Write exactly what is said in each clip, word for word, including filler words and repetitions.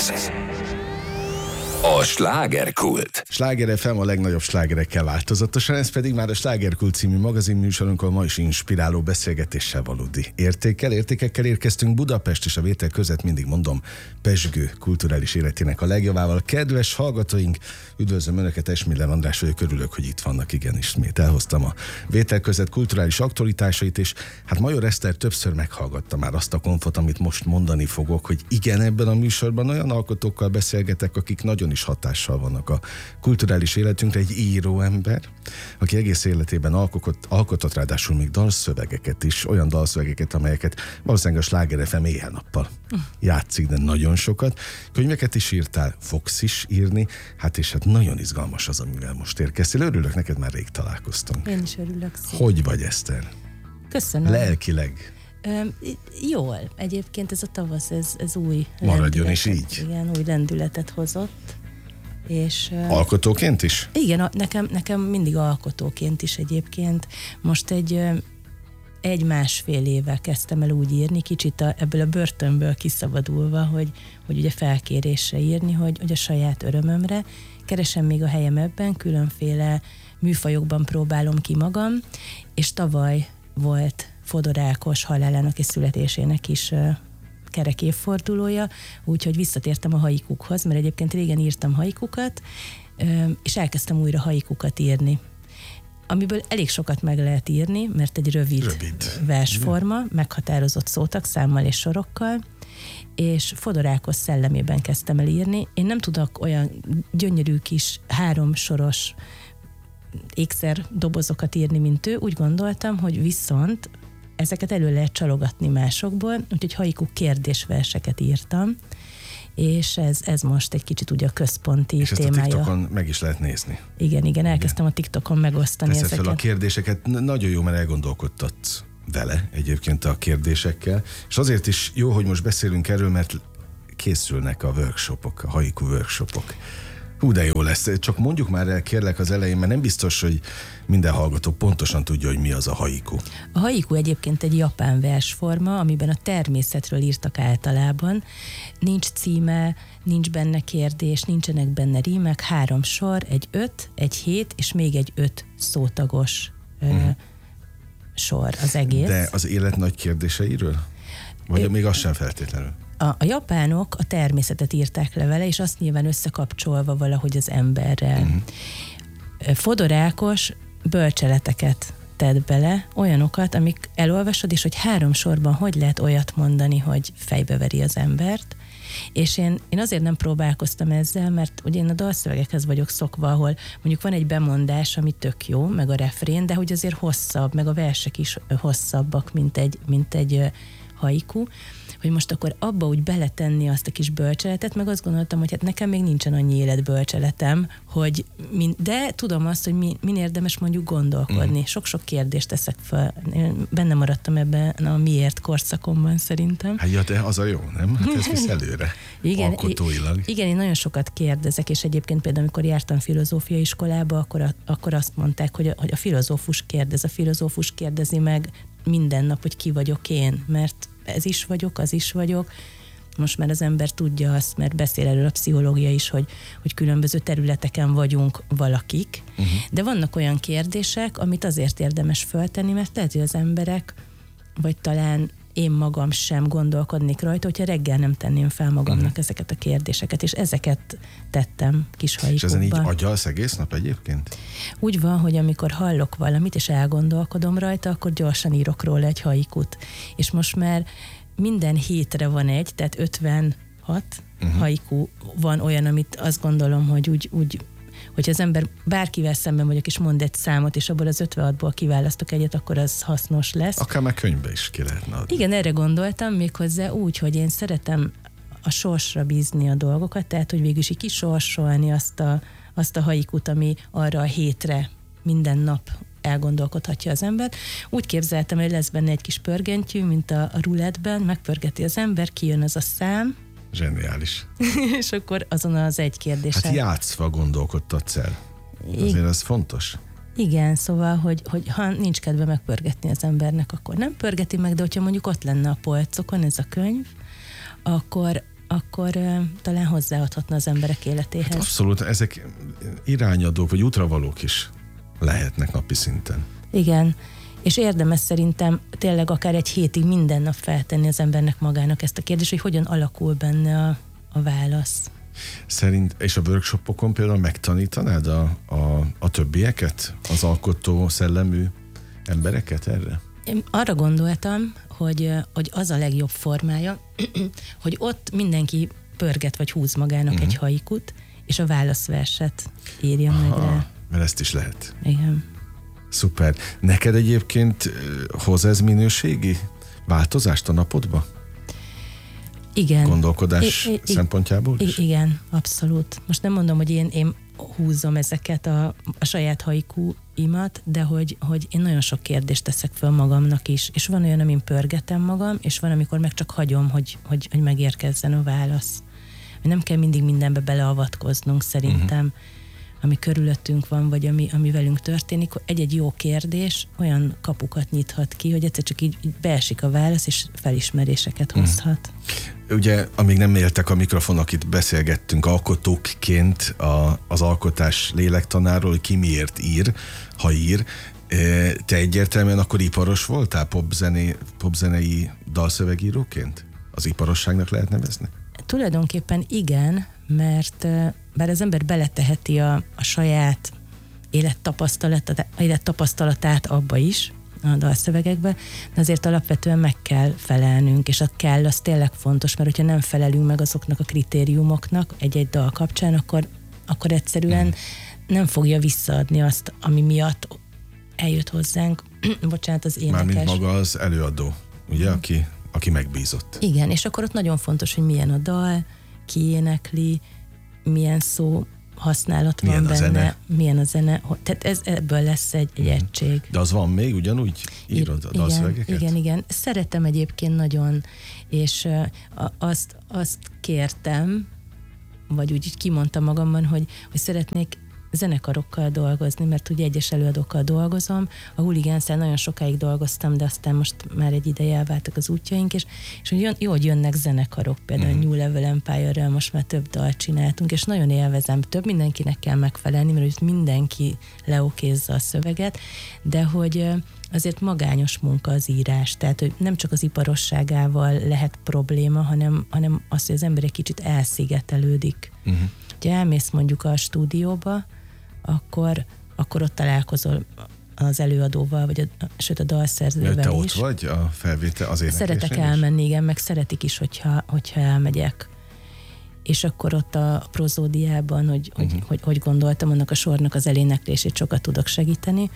Ez a slágerkult. Sláger ef em a legnagyobb slágerekkel változatosan, ez pedig már a Slágerkult című magazinműsorunkon ma is inspiráló beszélgetéssel valódi értékkel, értékekkel érkeztünk Budapest és a vétel között, mindig mondom, pezsgő kulturális életének a legjavával. Kedves hallgatóink, üdvözlöm Önöket, Esmiller András vagyok, örülök, hogy itt vannak, igen, ismét elhoztam a vétel között kulturális aktualitásait, és hát Major Eszter többször meghallgatta már azt a konfot, amit most mondani fogok, hogy igen, ebben a műsorban olyan alkotókkal beszélgetek, akik nagyon is hatással vannak a kulturális életünkre. Egy íróember, aki egész életében alkotott, alkotott ráadásul még dalszövegeket is, olyan dalszövegeket, amelyeket valószínűleg a Sláger ef em éjjel-nappal játszik, de nagyon sokat. Könyveket is írtál, fogsz is írni, hát és hát nagyon izgalmas az, amivel most érkeztél. Örülök, neked már rég találkoztunk. Én is örülök szépen. Hogy vagy, Eszter? Köszönöm. Lelkileg? Ö, jól. Egyébként ez a tavasz, ez, ez új Maradjon is így. Igen, új lendületet hozott. És, alkotóként is? Igen, a, nekem, nekem mindig alkotóként is egyébként. Most egy, egy másfél évvel kezdtem el úgy írni, kicsit a, ebből a börtönből kiszabadulva, hogy, hogy ugye felkérésre írni, hogy, hogy a saját örömömre. Keresem még a helyem ebben, különféle műfajokban próbálom ki magam, és tavaly volt Fodor Ákos halálának és születésének is kerek évfordulója, úgyhogy visszatértem a haikukhoz, mert egyébként régen írtam haikukat, és elkezdtem újra haikukat írni. Amiből elég sokat meg lehet írni, mert egy rövid, rövid. versforma, meghatározott szótagszámmal és sorokkal, és Fodor Ákos szellemében kezdtem el írni. Én nem tudok olyan gyönyörű kis háromsoros ékszer dobozokat írni, mint ő. Úgy gondoltam, hogy viszont ezeket elő lehet csalogatni másokból, úgyhogy haiku kérdésverseket írtam, és ez, ez most egy kicsit ugye a központi és témája. És ezt a TikTokon meg is lehet nézni. Igen, igen, elkezdtem a TikTokon megosztani Teszed ezeket. fel a kérdéseket, nagyon jó, mert elgondolkodtatsz vele egyébként a kérdésekkel, és azért is jó, hogy most beszélünk erről, mert készülnek a workshopok, a haiku workshopok. Hú, de jó lesz. Csak mondjuk már el, kérlek, az elején, mert nem biztos, hogy minden hallgató pontosan tudja, hogy mi az a haiku. A haiku egyébként egy japán versforma, amiben a természetről írtak általában. Nincs címe, nincs benne kérdés, nincsenek benne rímek, három sor, egy öt, egy hét, és még egy öt szótagos uh-huh. ö, sor az egész. De az élet nagy kérdéseiről? Vagy Ö, még az sem feltétlenül? A, a japánok a természetet írták le vele, és azt nyilván összekapcsolva valahogy az emberrel. Uh-huh. Fodor Ákos bölcseleteket tett bele, olyanokat, amik elolvasod, és hogy három sorban hogy lehet olyat mondani, hogy fejbeveri az embert. És én, én azért nem próbálkoztam ezzel, mert ugye én a dalszövegekhez vagyok szokva, ahol mondjuk van egy bemondás, ami tök jó, meg a refrén, de hogy azért hosszabb, meg a versek is hosszabbak, mint egy, mint egy haiku, hogy most akkor abba úgy beletenni azt a kis bölcseletet, meg azt gondoltam, hogy hát nekem még nincsen annyi életbölcseletem, hogy min, de tudom azt, hogy mi, min érdemes mondjuk gondolkodni. Mm. Sok-sok kérdést teszek fel. Én benne maradtam ebben a miért korszakomban szerintem. Hát ja, de az a jó, nem? Hát ez visz előre. Igen, alkotóilag. Igen, én nagyon sokat kérdezek, és egyébként például, amikor jártam filozófia iskolába, akkor, a, akkor azt mondták, hogy a, hogy a filozófus kérdez, a filozófus kérdezi meg minden nap, hogy ki vagyok én, mert ez is vagyok, az is vagyok. Most már az ember tudja azt, mert beszél erről a pszichológia is, hogy, hogy különböző területeken vagyunk valakik, uh-huh. de vannak olyan kérdések, amit azért érdemes föltenni, mert lehet, hogy az emberek, vagy talán én magam sem gondolkodnék rajta, hogyha reggel nem tenném fel magamnak uh-huh. ezeket a kérdéseket, és ezeket tettem kis haikukban. És ezen így agyalsz egész nap egyébként? Úgy van, hogy amikor hallok valamit, és elgondolkodom rajta, akkor gyorsan írok róla egy haikut. És most már minden hétre van egy, tehát ötvenhat uh-huh. haiku van olyan, amit azt gondolom, hogy úgy, úgy hogyha az ember bárkivel szemben vagyok, és mond egy számot, és abból az ötvenhatból kiválasztok egyet, akkor az hasznos lesz. Akár már könyvbe is ki lehetne adni. Igen, erre gondoltam, méghozzá úgy, hogy én szeretem a sorsra bízni a dolgokat, tehát, hogy végül is így kisorsolni azt a, azt a haikut, ami arra a hétre minden nap elgondolkodhatja az ember. Úgy képzeltem, hogy lesz benne egy kis pörgentyű, mint a, a rulettben, megpörgeti az ember, kijön az a szám. Zseniális. És akkor azon az egy kérdéssel. Hát játszva gondolkodtatsz el. Azért ez fontos. Igen, szóval, hogy, hogy ha nincs kedve megpörgetni az embernek, akkor nem pörgeti meg, de hogyha mondjuk ott lenne a polcokon ez a könyv, akkor, akkor uh, talán hozzáadhatna az emberek életéhez. Hát abszolút, ezek irányadók, vagy útravalók is lehetnek napi szinten. Igen, és érdemes szerintem tényleg akár egy hétig minden nap feltenni az embernek magának ezt a kérdést, hogy hogyan alakul benne a, a válasz. Szerint, és a workshopokon például megtanítanád a, a, a többieket, az alkotó szellemű embereket erre? Én arra gondoltam, hogy, hogy az a legjobb formája, hogy ott mindenki pörget vagy húz magának uh-huh. egy haikut, és a válaszverset írja Aha, meg rá. Mert ezt is lehet. Igen. Szuper. Neked egyébként hoz ez minőségi változást a napodba? Igen. Gondolkodás I- I- szempontjából is? I- igen, abszolút. Most nem mondom, hogy én, én húzom ezeket a, a saját haikúimat, de hogy, hogy én nagyon sok kérdést teszek föl magamnak is, és van olyan, amin pörgetem magam, és van, amikor meg csak hagyom, hogy, hogy, hogy megérkezzen a válasz. Nem kell mindig mindenbe beleavatkoznunk szerintem, uh-huh. ami körülöttünk van, vagy ami, ami velünk történik. Egy-egy jó kérdés olyan kapukat nyithat ki, hogy egyszer csak így, így beesik a válasz, és felismeréseket uh-huh. hozhat. Ugye, amíg nem éltek a mikrofonok, itt beszélgettünk alkotókként a, az alkotás lélektanáról, hogy ki miért ír, ha ír. Te egyértelműen akkor iparos voltál popzené, popzenei dalszövegíróként? Az iparosságnak lehet nevezni? Tulajdonképpen igen, mert bár az ember beleteheti a, a saját élettapasztalatát, élettapasztalatát abba is, a dalszövegekbe, de azért alapvetően meg kell felelnünk, és a kell az tényleg fontos, mert hogyha nem felelünk meg azoknak a kritériumoknak egy-egy dal kapcsán, akkor, akkor egyszerűen mm. nem fogja visszaadni azt, ami miatt eljött hozzánk, bocsánat, az énekes. Mármint maga az előadó, ugye, mm. aki, aki megbízott. Igen, és akkor ott nagyon fontos, hogy milyen a dal, ki énekli, milyen szó használat van milyen benne, zene. milyen a zene, tehát ez, ebből lesz egy, egy egység. De az van még, ugyanúgy írod a dalszövegeket? Igen, igen, igen. Szeretem egyébként nagyon, és uh, azt, azt kértem, vagy úgy, úgy kimondtam magamban, hogy, hogy szeretnék zenekarokkal dolgozni, mert ugye egyes előadókkal dolgozom. A Hooligans-el nagyon sokáig dolgoztam, de aztán most már egy ideje elváltak az útjaink, és, és jön, jó, hogy jönnek zenekarok, például mm. New Level Empire-rel most már több dalt csináltunk, és nagyon élvezem. Több mindenkinek kell megfelelni, mert mindenki leokézza a szöveget, de hogy azért magányos munka az írás, tehát hogy nem csak az iparosságával lehet probléma, hanem, hanem az, hogy az ember egy kicsit elszigetelődik. Mm. Ha elmész mondjuk a stúdióba, akkor, akkor ott találkozol az előadóval, vagy a, sőt a dalszerzővel te is. Ott vagy a felvétel az éneklésen? Szeretek elmenni, igen, meg szeretik is, hogyha, hogyha elmegyek. És akkor ott a prozódiában, hogy, uh-huh. hogy, hogy, hogy gondoltam, annak a sornak az eléneklését sokat tudok segíteni.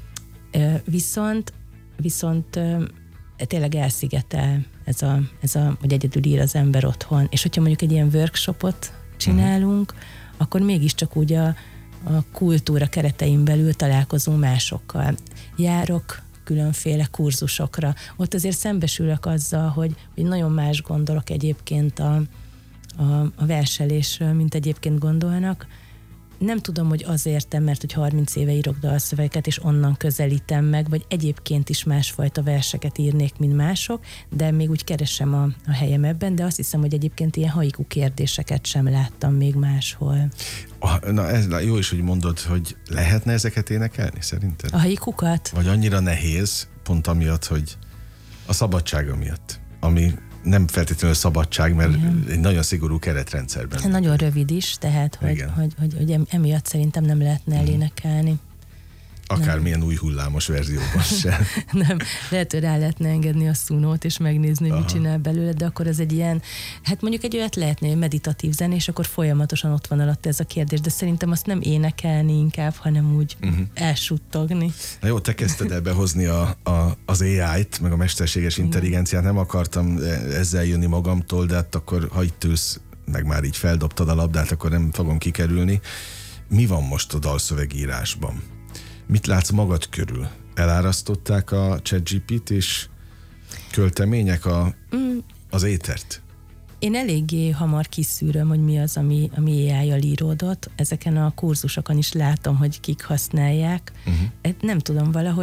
Viszont, viszont tényleg elszigetel ez a, ez a, hogy egyedül ír az ember otthon. És hogyha mondjuk egy ilyen workshopot csinálunk, uh-huh. akkor mégiscsak úgy a, a kultúra keretein belül találkozunk másokkal. Járok különféle kurzusokra. Ott azért szembesülök azzal, hogy, hogy nagyon más gondolok egyébként a, a, a verselésről, mint egyébként gondolnak. Nem tudom, hogy azért, mert hogy harminc éve írok dalszövegeket, és onnan közelítem meg, vagy egyébként is másfajta verseket írnék, mint mások, de még úgy keresem a, a helyem ebben, de azt hiszem, hogy egyébként ilyen haiku kérdéseket sem láttam még máshol. Na, ez na, jó is, hogy mondod, hogy lehetne ezeket énekelni, szerinted? A haikukat? Vagy annyira nehéz, pont amiatt, hogy a szabadsága miatt, ami nem feltétlenül szabadság, mert igen. egy nagyon szigorú keretrendszerben. Hát nagyon rövid is, tehát hogy, hogy, hogy, hogy emiatt szerintem nem lehetne elénekelni. Akármilyen új hullámos verzióban sem. Nem, lehet, hogy rá lehetne engedni a szunót, és megnézni, Aha. mit csinál belőle, de akkor ez egy ilyen, hát mondjuk egy olyat lehetne, meditatív zene, és akkor folyamatosan ott van alatt ez a kérdés, de szerintem azt nem énekelni inkább, hanem úgy uh-huh. elsuttogni. Na jó, te kezdted el behozni a, a, az á í-t, meg a mesterséges intelligenciát, nem akartam ezzel jönni magamtól, de hát akkor ha itt ülsz, meg már így feldobtad a labdát, akkor nem fogom kikerülni. Mi van most a dalszövegírásban? Mit látsz magad körül? Elárasztották a ChatGPT és költemények a, mm. az étert? Én eléggé hamar kiszűröm, hogy mi az, ami, ami á í-jal íródott. Ezeken a kurzusokon is látom, hogy kik használják. Uh-huh. Nem tudom, valahogy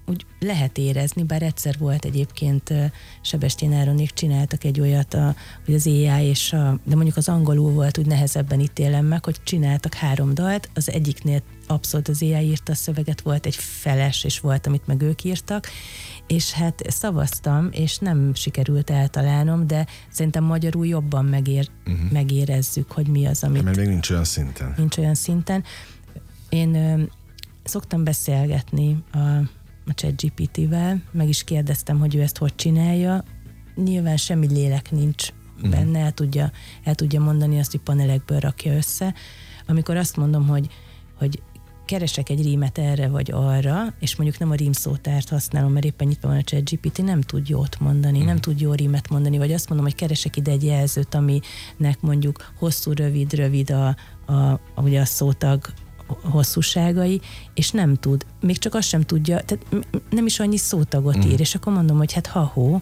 úgy lehet érezni, bár egyszer volt egyébként Sebestyén Áronék csináltak egy olyat, a, hogy az á i és a, de mondjuk az angolul volt, úgy nehezebben ítélem meg, hogy csináltak három dalt, az egyiknél abszolút az á i írta a szöveget, volt egy feles, és volt, amit meg ők írtak, és hát szavaztam, és nem sikerült eltalálnom, de szerintem magyarul jobban megér, uh-huh. megérezzük, hogy mi az, amit... Mert még nincs olyan szinten. Nincs olyan szinten. Én ö, szoktam beszélgetni a, a ChatGPT-vel, meg is kérdeztem, hogy ő ezt hogy csinálja. Nyilván semmi lélek nincs uh-huh. benne, el tudja, el tudja mondani azt, hogy panelekből rakja össze. Amikor azt mondom, hogy, hogy keresek egy rímet erre vagy arra, és mondjuk nem a rímszótárt használom, mert éppen nyitva van a ChatGPT, nem tud jót mondani, mm. nem tud jó rímet mondani, vagy azt mondom, hogy keresek ide egy jelzőt, aminek mondjuk hosszú, rövid, rövid a, a, a, ugye a szótag hosszúságai, és nem tud, még csak azt sem tudja, tehát nem is annyi szótagot mm. ír, és akkor mondom, hogy hát ha-hó,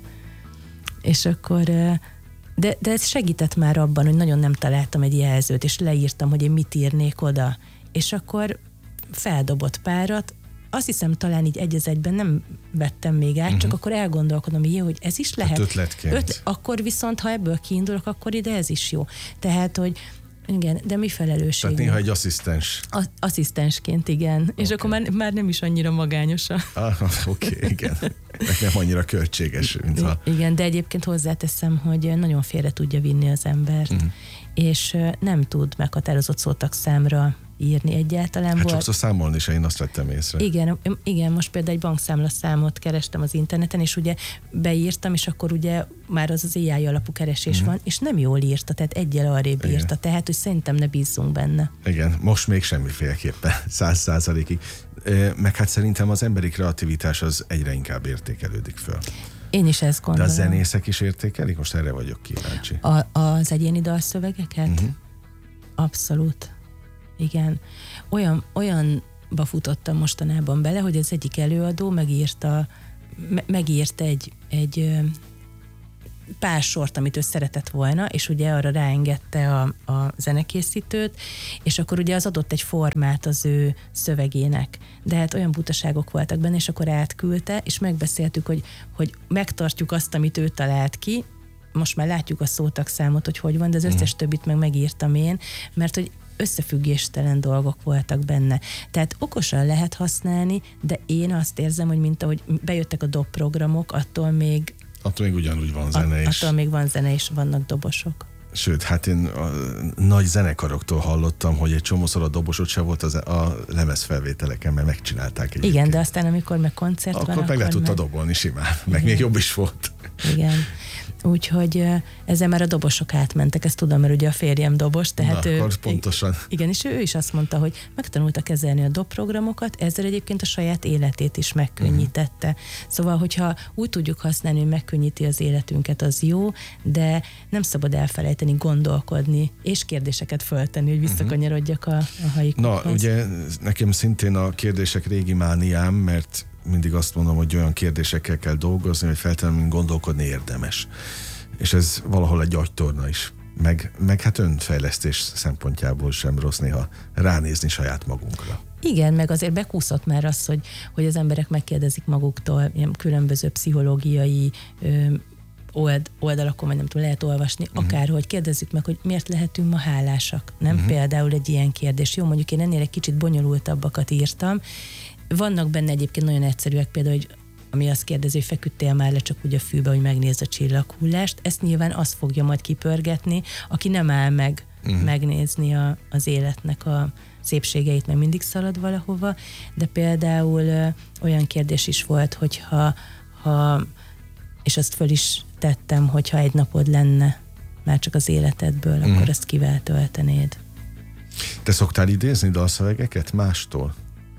és akkor... De, de ez segített már abban, hogy nagyon nem találtam egy jelzőt, és leírtam, hogy én mit írnék oda, és akkor feldobott párat, azt hiszem talán így egy az egyben nem vettem még át, uh-huh. csak akkor elgondolkodom, hogy jó, hogy ez is lehet. Hát ötletként. Öt, akkor viszont, ha ebből kiindulok, akkor ide ez is jó. Tehát, hogy igen, de mi felelősség? Tehát néha egy asszisztens. A, asszisztensként, igen. Okay. És akkor már, már nem is annyira magányos. Ah, oké, okay, igen. Meg nem annyira költséges, mintha... Igen, de egyébként hozzáteszem, hogy nagyon félre tudja vinni az embert, uh-huh. és nem tud meghatározott szótagszámra írni egyáltalán. Hát sokszor számolni is, én azt vettem észre. Igen, igen, most például egy bankszámla számot kerestem az interneten, és ugye beírtam, és akkor ugye már az az á i alapú keresés mm. van, és nem jól írta, tehát egyel arrébb igen. írta, tehát hogy szerintem ne bízzunk benne. Igen, most még semmiféleképpen, száz százalékig. Meg hát szerintem az emberi kreativitás az egyre inkább értékelődik föl. Én is ezt gondolom. De a zenészek is értékelik? Most erre vagyok kíváncsi. A, az egyéni dalszövegeket? Uh-huh. Abszolút. Igen. Olyan, olyanba futottam mostanában bele, hogy az egyik előadó megírta, me, megírt egy, egy pár sort, amit ő szeretett volna, és ugye arra ráengedte a, a zenekészítőt, és akkor ugye az adott egy formát az ő szövegének. De hát olyan butaságok voltak benne, és akkor átküldte, és megbeszéltük, hogy, hogy megtartjuk azt, amit ő talált ki, most már látjuk a szótagszámot, hogy hogy van, de az összes többit meg megírtam én, mert hogy összefüggéstelen dolgok voltak benne. Tehát okosan lehet használni, de én azt érzem, hogy mint ahogy bejöttek a dob programok, attól még Attól még ugyanúgy van zene is. Attól még van zene és vannak dobosok. Sőt, hát én a nagy zenekaroktól hallottam, hogy egy csomószor a dobosot se volt az, a lemezfelvételeken, mert megcsinálták egyébként. Igen, de aztán amikor meg koncert akkor van, meg akkor le tudta meg... dobolni simán, meg igen. még jobb is volt. Igen. Úgyhogy ezzel már a dobosok átmentek, ezt tudom, mert ugye a férjem dobos, tehát Na, ő, akkor pontosan. Igen, és ő is azt mondta, hogy megtanulta kezelni a dobprogramokat, ezzel egyébként a saját életét is megkönnyítette. Uh-huh. Szóval, hogyha úgy tudjuk használni, hogy megkönnyíti az életünket, az jó, de nem szabad elfelejteni, gondolkodni, és kérdéseket föltenni, hogy visszakanyarodjak a, a haikukhoz. Na, ugye nekem szintén a kérdések régi mániám, mert mindig azt mondom, hogy olyan kérdésekkel kell dolgozni, hogy feltétlenül gondolkodni érdemes. És ez valahol egy agytorna is. Meg, meg hát önfejlesztés szempontjából sem rossz néha ránézni saját magunkra. Igen, meg azért bekúszott már az, hogy, hogy az emberek megkérdezik maguktól ilyen különböző pszichológiai ö, old, oldalakon, vagy nem tudom, lehet olvasni, uh-huh. akárhogy kérdezzük meg, hogy miért lehetünk ma hálásak. Nem uh-huh. például egy ilyen kérdés. Jó, mondjuk én ennél egy kicsit bonyolultabbakat írtam. Vannak benne egyébként nagyon egyszerűek, például, hogy ami azt kérdezi, hogy feküdtél már le csak úgy a fűbe, hogy megnézd a csillaghullást. Ezt nyilván azt fogja majd kipörgetni, aki nem áll meg uh-huh. megnézni a, az életnek a szépségeit, meg mindig szalad valahova, de például ö, olyan kérdés is volt, hogyha ha, és azt föl is tettem, hogyha egy napod lenne már csak az életedből, uh-huh. akkor ezt kivel töltenéd. Te szoktál idézni dalszövegeket mástól?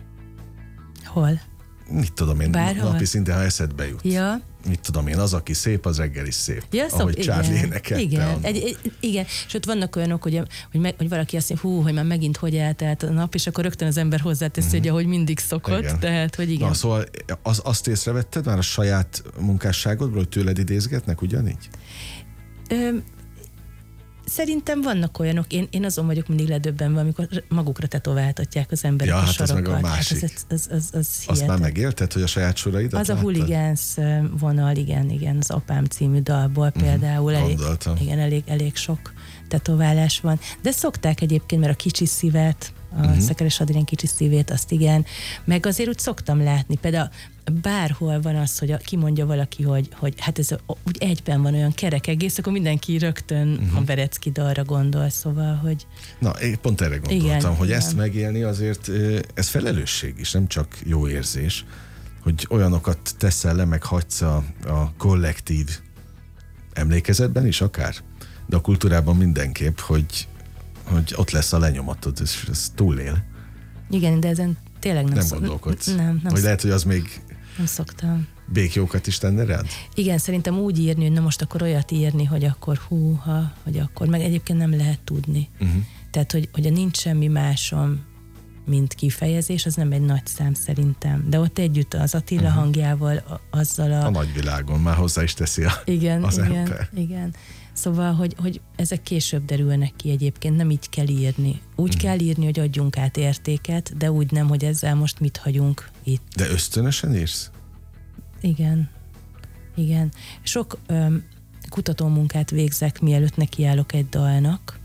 Hol? Mit tudom én, Bárhol? napi szinten, ha eszedbe jut. Ja. Mit tudom én, az, aki szép, az reggel is szép. Ja, ahogy szok, Charlie igen, énekelte. Igen, egy, egy, igen, sőt vannak olyanok, hogy, hogy, meg, hogy valaki azt mondja, hú, hogy már megint hogy eltelt a nap, és akkor rögtön az ember hozzáteszi, mm-hmm. hogy ahogy mindig szokott, igen. tehát, hogy igen. Na, szóval az, azt észrevetted már a saját munkásságodból, hogy tőled idézgetnek ugyanígy? Ö, Szerintem vannak olyanok, én, én azon vagyok mindig ledöbbenve, amikor magukra tetováltatják az emberek ja, a hát sorokat. az meg a másik. Hát az, az, az, az Azt már megélted, hogy a saját soraidat Az láttad? a Hooligans vonal, igen, igen, az Apám című dalból például. Uh-huh, elég, gondoltam. igen, elég, elég sok tetoválás van. De szokták egyébként, mert a kicsi szívet, a uh-huh. Szekeres Adrien kicsi szívét, azt igen. Meg azért úgy szoktam látni, például bárhol van az, hogy a, kimondja valaki, hogy, hogy hát ez a, úgy egyben van olyan kerek egész, akkor mindenki rögtön uh-huh. a Berecki dalra gondol, szóval, hogy... Na, én pont erre gondoltam, igen, hogy igen. ezt megélni azért, ez felelősség is, nem csak jó érzés, hogy olyanokat teszel le, meg hagysz a, a kollektív emlékezetben is akár, de a kultúrában mindenképp, hogy, hogy ott lesz a lenyomatod, és ez túlél. Igen, de ezen tényleg nem, Nem szok... gondolkodsz. Nem, nem, Vagy szok... lehet, hogy az még nem szoktam. békjókat is tenne rád? Igen, szerintem úgy írni, hogy na most akkor olyat írni, hogy akkor húha, hogy akkor, meg egyébként nem lehet tudni. Uh-huh. Tehát, hogy, hogy a nincs semmi másom, mint kifejezés, az nem egy nagy szám szerintem. De ott együtt az Attila uh-huh. hangjával, a, azzal a... A nagyvilágon már hozzá is teszi a, igen, az igen, ember. Igen. Szóval, hogy, hogy ezek később derülnek ki egyébként, nem így kell írni. Úgy uh-huh. kell írni, hogy adjunk át értéket, de úgy nem, hogy ezzel most mit hagyunk itt. De ösztönösen írsz? Igen. Igen. Sok öm, kutatómunkát végzek, mielőtt nekiállok egy dalnak,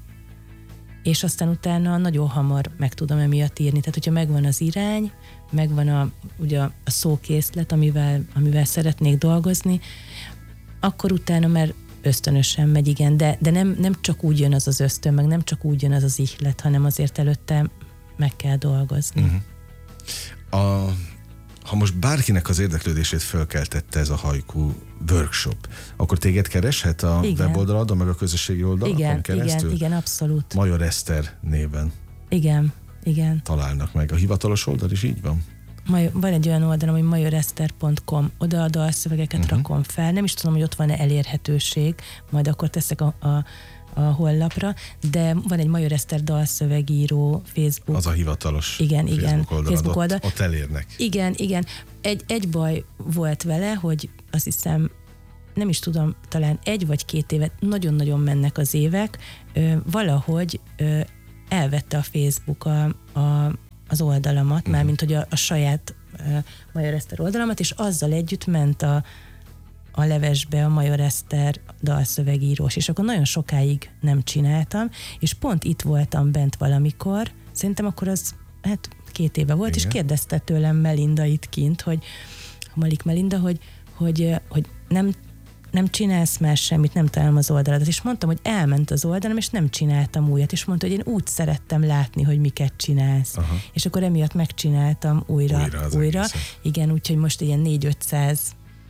és aztán utána nagyon hamar meg tudom emiatt írni. Tehát, hogyha megvan az irány, megvan a, ugye a szókészlet, amivel, amivel szeretnék dolgozni, akkor utána már ösztönösen megy, igen, de, de nem, nem csak úgy jön az az ösztön, meg nem csak úgy jön az az ihlet, hanem azért előtte meg kell dolgozni. Uh-huh. A, ha most bárkinek az érdeklődését fölkeltette ez a haiku workshop, akkor téged kereshet a igen. weboldaladon, meg a közösségi oldalakon igen, keresztül? Igen, igen, abszolút. Major Eszter néven. Igen, igen. Találnak meg. A hivatalos oldal is így van? Van egy olyan oldalom, hogy major eszter pont com, oda a dalszövegeket uh-huh. rakom fel. Nem is tudom, hogy ott van-e elérhetőség, majd akkor teszek a, a, a honlapra, de van egy Major Eszter dalszövegíró Facebook. Az a hivatalos igen, Facebook igen, oldalad, Facebook oldal. Ott, ott elérnek. Igen, igen. Egy, egy baj volt vele, hogy azt hiszem, nem is tudom, talán egy vagy két évet, nagyon-nagyon mennek az évek, ö, valahogy ö, elvette a Facebook a, a az oldalamat, uh-huh. mármint hogy a, a saját uh, Major Eszter oldalamat, és azzal együtt ment a, a levesbe a Major Eszter dalszövegírós, és akkor nagyon sokáig nem csináltam, és pont itt voltam bent valamikor, szerintem akkor az hát két éve volt, igen. És kérdezte tőlem Melinda itt kint, hogy Malik Melinda, hogy, hogy, hogy nem nem csinálsz már semmit, nem találom az oldaladat. És mondtam, hogy elment az oldalam, és nem csináltam újat. És mondta, hogy én úgy szerettem látni, hogy miket csinálsz. Aha. És akkor emiatt megcsináltam újra. Újra. újra. Igen, úgyhogy most ilyen négy-ötszáz.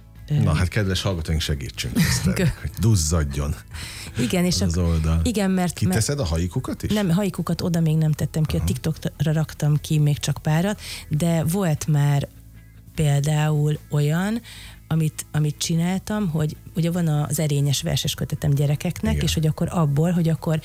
Na hát kedves hallgatóink, segítsünk Eszter, hogy duzzadjon. Igen, és az oldal. Igen, mert... Kiteszed a haikukat is? Nem, haikukat oda még nem tettem ki, aha. A TikTokra raktam ki még csak párat, de volt már például olyan, Amit, amit csináltam, hogy ugye van az erényes verses kötetem gyerekeknek, igen. És hogy akkor abból, hogy akkor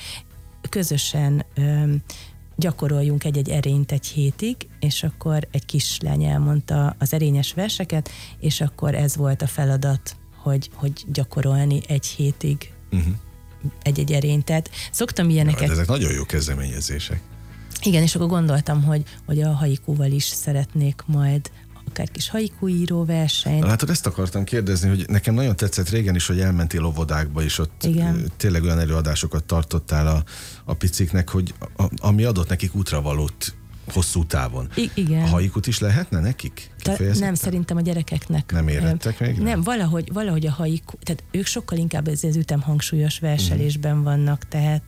közösen öm, gyakoroljunk egy-egy erényt egy hétig, és akkor egy kislány elmondta az erényes verseket, és akkor ez volt a feladat, hogy, hogy gyakorolni egy hétig uh-huh. egy-egy erényt. Tehát szoktam ilyeneket... Ja, ezek nagyon jó kezdeményezések. Igen, és akkor gondoltam, hogy, hogy a haikúval is szeretnék majd akár kis haiku író versenyt. Látod, ezt akartam kérdezni, hogy nekem nagyon tetszett régen is, hogy elmentél óvodákba, és ott igen. Tényleg olyan előadásokat tartottál a, a piciknek, hogy a, ami adott nekik útravalót hosszú távon. I- igen. A haikut is lehetne nekik? Te, nem, szerintem a gyerekeknek. Nem érettek még? Nem, nem valahogy, valahogy a haiku, tehát ők sokkal inkább ez az ütemhangsúlyos verselésben vannak, tehát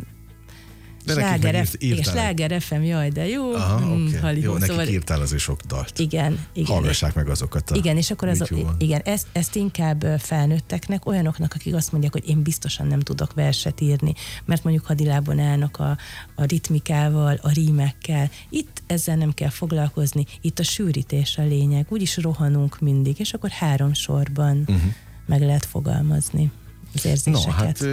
Sláger, igen, Sláger ef em, jaj, de jó. Aha, okay. Halihó, jó, nekik szóval írtál azért sok dalt. Igen, igen. Hallgassák meg azokat a igen, és akkor az, igen, ezt, ezt inkább felnőtteknek, olyanoknak, akik azt mondják, hogy én biztosan nem tudok verset írni, mert mondjuk hadilában állnak a, a ritmikával, a rímekkel. Itt ezzel nem kell foglalkozni, itt a sűrítés a lényeg. Úgyis rohanunk mindig, és akkor három sorban uh-huh. meg lehet fogalmazni az érzéseket. No, hát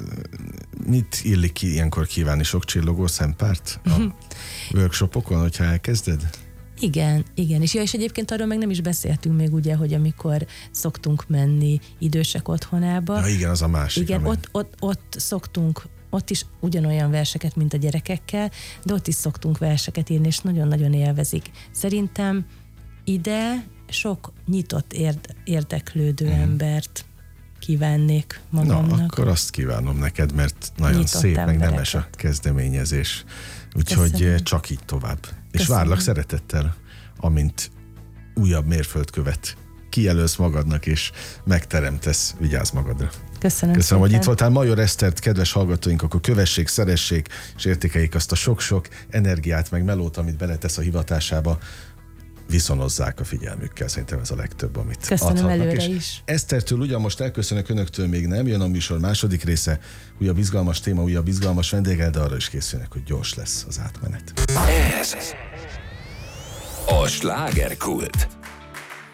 mit illik ki ilyenkor kívánni? Sok csillogó szempárt a workshopokon, hogyha elkezded? Igen, igen. És, ja, és egyébként arról meg nem is beszéltünk még ugye, hogy amikor szoktunk menni idősek otthonába. Ja, igen, az a másik. Igen, ott, ott, ott szoktunk ott is ugyanolyan verseket, mint a gyerekekkel, de ott is szoktunk verseket írni, és nagyon-nagyon élvezik. Szerintem ide sok nyitott érd- érdeklődő mm. embert kívánnék magamnak. Na, akkor azt kívánom neked, mert nagyon Nyitott szép, meg embereket. nemes a kezdeményezés. Úgyhogy Köszönöm. csak így tovább. És Köszönöm. várlak szeretettel, amint újabb mérföldkövet kijelölsz magadnak, és megteremtesz, vigyázz magadra. Köszönöm, Köszönöm, hogy szépen. itt voltál. Major Esztert, kedves hallgatóink, akkor kövessék, szeressék, és értékeljék azt a sok-sok energiát, meg melót, amit beletesz a hivatásába. Viszonozzák a figyelmükkel. Szerintem ez a legtöbb, amit Köszönöm adhatnak. előre És is. Esztertől ugyan most elköszönök, önöktől még nem, jön a műsor második része, újabb izgalmas téma, újabb izgalmas vendéggel, de arra is készülnek, hogy gyors lesz az átmenet. Ez a slágerkult.